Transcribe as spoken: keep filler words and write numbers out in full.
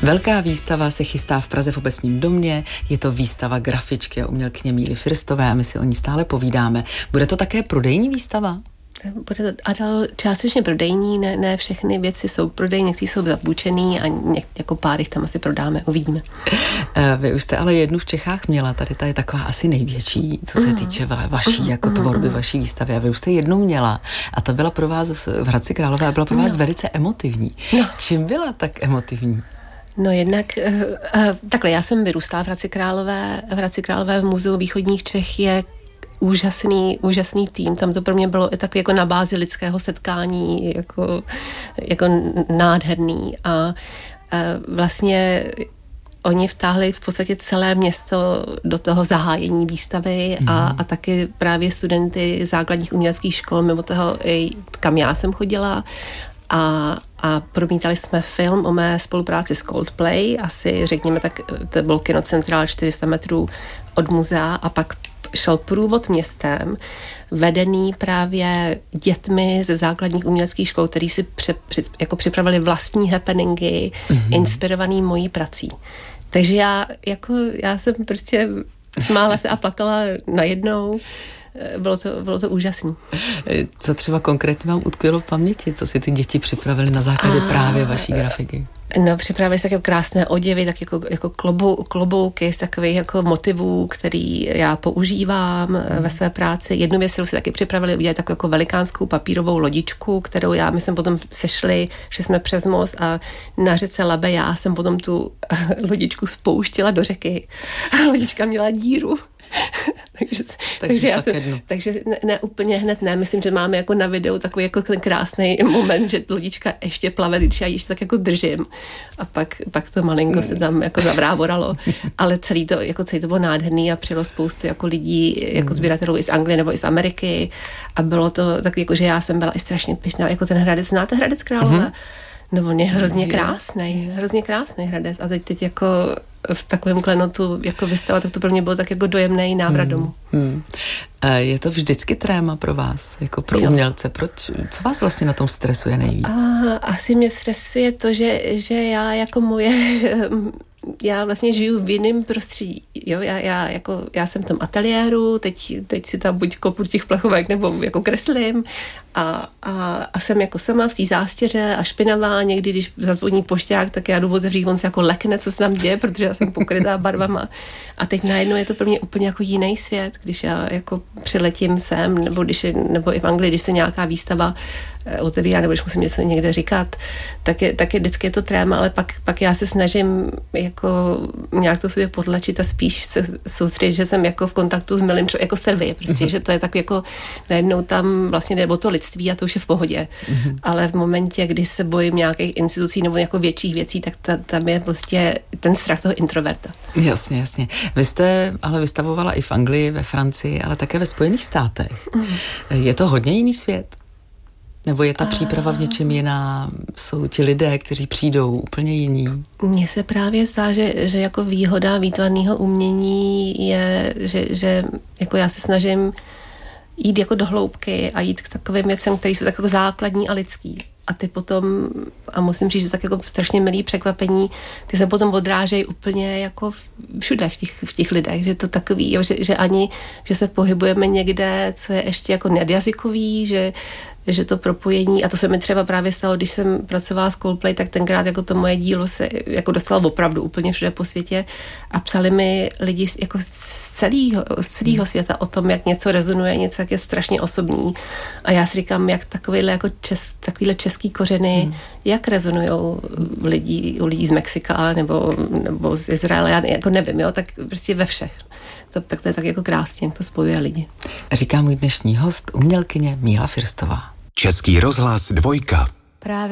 Velká výstava se chystá v Praze v Obecním domě, je to výstava grafičky a umělkyně Míly Firstové a my si o ní stále povídáme. Bude to také prodejní výstava? Bude to Adel, částečně prodejní, ne, ne všechny věci jsou prodejní, některé jsou zapůjčený a něk, jako pár jich tam asi prodáme, uvidíme. Vy už jste ale jednu v Čechách měla, tady ta je taková asi největší, co se týče vaší jako tvorby, vaší výstavy. A vy už jste jednu měla a ta byla pro vás v Hradci Králové a byla pro vás no. velice emotivní. No. Čím byla tak emotivní? No jednak, uh, uh, takhle, já jsem vyrůstala v Hradci Králové, v Hradci Králové v Muzeu východních Čech je úžasný, úžasný tým. Tam to pro mě bylo i takový jako na bázi lidského setkání, jako, jako nádherný. A, a vlastně oni vtáhli v podstatě celé město do toho zahájení výstavy mm. a, a taky právě studenty základních uměleckých škol, mimo toho, kam já jsem chodila. A, a promítali jsme film o mé spolupráci s Coldplay, asi řekněme tak, to byl Kinocentrál čtyři sta metrů od muzea a pak šel průvod městem, vedený právě dětmi ze základních uměleckých škol, který si pře, při, jako připravili vlastní happeningy, mm-hmm. inspirovaný mojí prací. Takže já, jako, já jsem prostě smála se a plakala najednou. Bylo to, bylo to úžasný. Co třeba konkrétně vám utkvělo v paměti? Co si ty děti připravili na základě a, právě vaší grafiky? No, připravili se také krásné oděvy, tak jako, jako klobou, klobouky z takových jako motivů, který já používám mm. ve své práci. Jednu věc, kterou si taky připravili, udělat takovou jako velikánskou papírovou lodičku, kterou já, my jsme potom sešli, že jsme přes most a na řece Labe já jsem potom tu lodičku spouštěla do řeky. A lodička měla díru. takže, takže, já jsem, takže ne, ne úplně hned ne, myslím, že máme jako na videu takový jako ten krásný moment, že lodička ještě plave, když já ještě tak jako držím a pak, pak to malinko se tam jako zavrávoralo, ale celý to, jako celý to bylo nádherný a přijelo spoustu jako lidí, jako sběratelů i z Anglie nebo i z Ameriky a bylo to takový, jako že já jsem byla i strašně pyšná, jako ten Hradec, znáte Hradec Králové? Uh-huh. No on je hrozně krásný, hrozně krásný Hradec a teď, teď jako v takovém klenotu jako vystava, tak to pro mě bylo tak jako dojemný návrat domů. Hmm. Hmm. Je to vždycky tréma pro vás, jako pro jo. umělce? Proč, co vás vlastně na tom stresuje nejvíc? A, asi mě stresuje to, že, že já jako moje... Já vlastně žiju v jiném prostředí. Jo? Já, já, jako, já jsem v tom ateliéru, teď, teď si tam buď kopu těch plechovek nebo jako kreslím a, a, a jsem jako sama v té zástěře a špinavá. Někdy, když zazvoní pošťák, tak já jdu otevřít, on se jako lekne, co se tam děje, protože já jsem pokrytá barvama. A teď najednou je to pro mě úplně jako jiný svět, když já jako přiletím sem, nebo, když je, nebo i v Anglii, když se nějaká výstava otevírá, nebo když musím něco někde říkat, tak je, tak je vždycky je to tréma, ale pak, pak já se snažím jako nějak to sobě potlačit a spíš se soustředit, že jsem jako v kontaktu s milým člověkem, jako Servy, prostě, mm-hmm. že to je tak jako najednou tam vlastně nebo to lidství a to už je v pohodě. Mm-hmm. Ale v momentě, kdy se bojím nějakých institucí nebo jako větších věcí, tak ta, tam je prostě ten strach toho introverta. Jasně, jasně. Vy jste ale vystavovala i v Anglii, ve Francii, ale také ve Spojených státech. Mm-hmm. Je to hodně jiný svět? Nebo je ta příprava v něčem jiná? Jsou ti lidé, kteří přijdou úplně jiní? Mně se právě zdá, že, že jako výhoda výtvarného umění je, že, že jako já se snažím jít jako do hloubky a jít k takovým věcem, které jsou tak jako základní a lidský. A ty potom, a musím říct, že tak jako strašně milý překvapení, ty se potom odrážejí úplně jako všude v těch, v těch lidech, že to takový, jo, že, že ani, že se pohybujeme někde, co je ještě jako nadjazykový, že že to propojení, a to se mi třeba právě stalo, když jsem pracovala s Coldplay, tak tenkrát jako to moje dílo se jako dostalo opravdu úplně všude po světě a psali mi lidi jako z celého, z celého světa o tom, jak něco rezonuje, něco, jak je strašně osobní. A já si říkám, jak takovýhle jako čes, takovýhle český kořeny, hmm. jak rezonujou lidi, u lidí z Mexika nebo, nebo z Izraele, já jako nevím, jo, tak prostě ve všech. To, tak to je tak jako krásně, jak to spojuje lidi. Říká můj dnešní host, umělkyně Míla Firstová. Český rozhlas dvojka. Právě